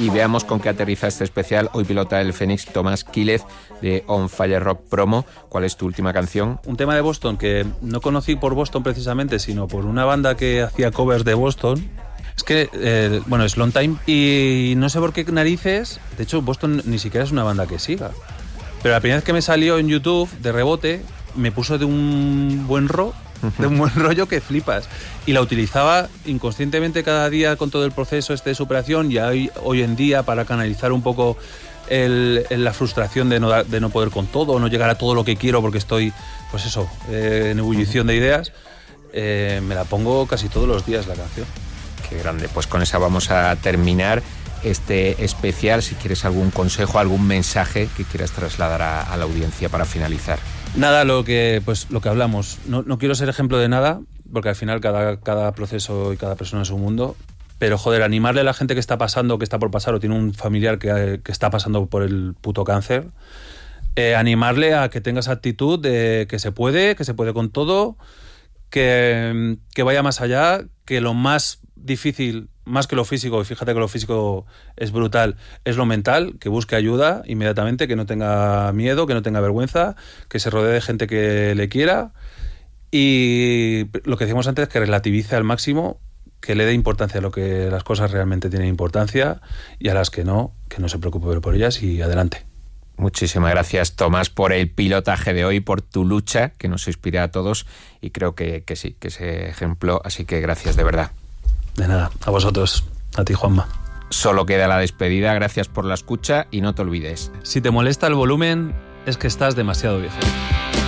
y veamos con qué aterriza este especial. Hoy pilota el Fénix Tomás Quílez de On Fire Rock Promo. ¿Cuál es tu última canción? Un tema de Boston que no conocí por Boston precisamente, sino por una banda que hacía covers de Boston. Es que, es Long Time y no sé por qué narices, de hecho Boston ni siquiera es una banda que siga. Pero la primera vez que me salió en YouTube, de rebote, me puso de un buen rollo que flipas. Y la utilizaba inconscientemente cada día con todo el proceso de superación y hoy en día para canalizar un poco la frustración de no poder con todo, no llegar a todo lo que quiero porque estoy, en ebullición de ideas. Me la pongo casi todos los días la canción. Qué grande. Pues con esa vamos a terminar este especial. Si quieres algún consejo, algún mensaje que quieras trasladar a la audiencia para finalizar. Nada, lo que hablamos. No quiero ser ejemplo de nada, porque al final cada proceso y cada persona es un mundo. Pero, animarle a la gente que está pasando, que está por pasar, o tiene un familiar que está pasando por el puto cáncer, animarle a que tenga esa actitud de que se puede con todo, que vaya más allá, que lo más difícil, más que lo físico, y fíjate que lo físico es brutal, es lo mental, que busque ayuda inmediatamente, que no tenga miedo, que no tenga vergüenza, que se rodee de gente que le quiera y lo que decíamos antes, que relativice al máximo, que le dé importancia a lo que las cosas realmente tienen importancia y a las que no se preocupe por ellas y adelante. Muchísimas gracias, Tomás, por el pilotaje de hoy, por tu lucha, que nos inspira a todos y creo que sí, que ese ejemplo, así que gracias de verdad. De nada, a vosotros, a ti, Juanma. Solo queda la despedida, gracias por la escucha y no te olvides. Si te molesta el volumen, es que estás demasiado viejo.